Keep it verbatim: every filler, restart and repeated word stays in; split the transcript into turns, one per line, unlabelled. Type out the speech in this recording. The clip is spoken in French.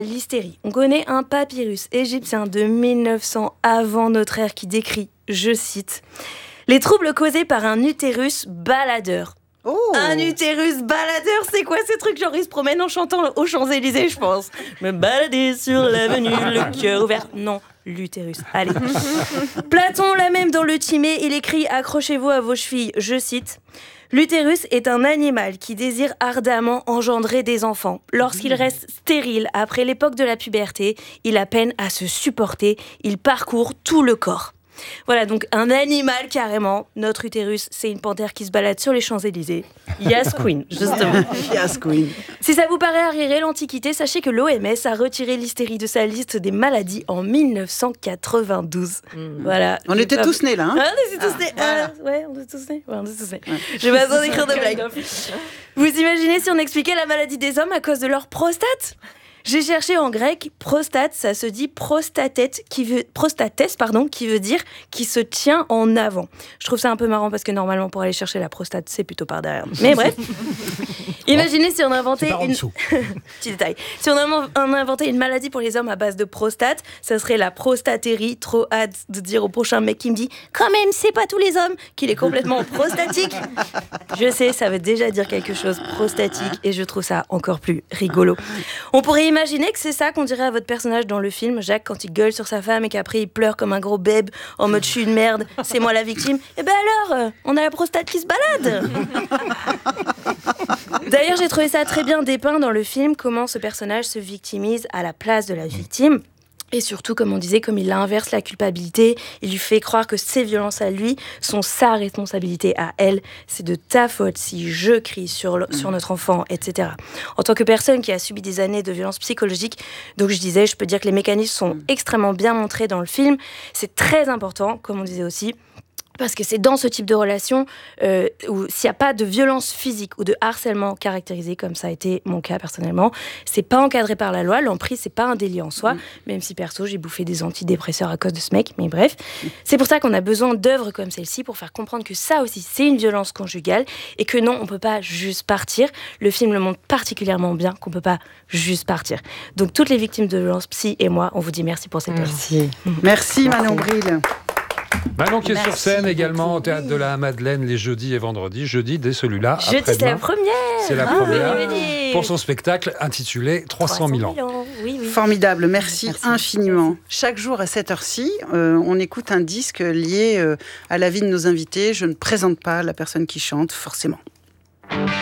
L'hystérie. On connaît un papyrus égyptien de mille neuf cents avant notre ère qui décrit, je cite, « Les troubles causés par un utérus baladeur ».
Oh.
Un utérus baladeur, c'est quoi ces trucs? Genre il se promène en chantant aux Champs-Élysées, je pense. Me balader sur l'avenue, le cœur ouvert. Non, l'utérus. Allez. Platon l'a même dans le Timée, il écrit « Accrochez-vous à vos chevilles », je cite. L'utérus est un animal qui désire ardemment engendrer des enfants. Lorsqu'il reste stérile après l'époque de la puberté, il a peine à se supporter, il parcourt tout le corps. Voilà, donc un animal carrément. Notre utérus, c'est une panthère qui se balade sur les Champs-Élysées. Yes Queen, justement.
Yes Queen.
Si ça vous paraît arriéré l'Antiquité, sachez que l'O M S a retiré l'hystérie de sa liste des maladies en mille neuf cent quatre-vingt-douze. Mmh. Voilà.
On était pas... tous nés là, hein
ah, on était tous nés. Ah, ah, ouais, on était tous nés. Ouais, on était tous nés. Ouais. Je vais pas besoin d'écrire de blagues. Vous imaginez si on expliquait la maladie des hommes à cause de leur prostate? J'ai cherché en grec, prostate, ça se dit prostatète, qui veut, prostatès, pardon, qui veut dire qui se tient en avant. Je trouve ça un peu marrant parce que normalement, pour aller chercher la prostate, c'est plutôt par derrière. Mais bref, imaginez si on inventait une... Petit détail. Si on inventait une maladie pour les hommes à base de prostate, ça serait la prostatérie. Trop hâte de dire au prochain mec qui me dit « Quand même, c'est pas tous les hommes qu'il est complètement prostatique !» Je sais, ça veut déjà dire quelque chose, prostatique, et je trouve ça encore plus rigolo. On pourrait imaginez que c'est ça qu'on dirait à votre personnage dans le film, Jacques, quand il gueule sur sa femme et qu'après il pleure comme un gros bèbe en mode « je suis une merde, c'est moi la victime ». Et ben alors, on a la prostate qui se balade. D'ailleurs, j'ai trouvé ça très bien dépeint dans le film, comment ce personnage se victimise à la place de la victime. Et surtout, comme on disait, comme il inverse la culpabilité, il lui fait croire que ses violences à lui sont sa responsabilité à elle. C'est de ta faute si je crie sur, le, sur notre enfant, et cetera. En tant que personne qui a subi des années de violences psychologiques, donc je disais, je peux dire que les mécanismes sont extrêmement bien montrés dans le film. C'est très important, comme on disait aussi, parce que c'est dans ce type de relation euh, où s'il n'y a pas de violence physique ou de harcèlement caractérisé, comme ça a été mon cas personnellement, c'est pas encadré par la loi. L'emprise, c'est pas un délit en soi, mmh. même si perso, j'ai bouffé des antidépresseurs à cause de ce mec, mais bref. Mmh. C'est pour ça qu'on a besoin d'œuvres comme celle-ci pour faire comprendre que ça aussi, c'est une violence conjugale et que non, on peut pas juste partir. Le film le montre particulièrement bien qu'on peut pas juste partir. Donc, toutes les victimes de violences psy et moi, on vous dit merci pour cette œuvre.
Merci. Mmh. Merci Manon Bril.
Manon qui est
Merci
sur scène
beaucoup.
Également au Théâtre de la Madeleine les jeudis et vendredis. Jeudi, dès celui-là.
Jeudi, c'est la première.
C'est la
ah,
première.
Oui, oui.
Pour son spectacle intitulé trois cent mille ans.
Oui, oui.
Formidable, merci, merci infiniment.
Merci.
Chaque jour à cette heure-ci, euh, on écoute un disque lié euh, à la vie de nos invités. Je ne présente pas la personne qui chante, forcément.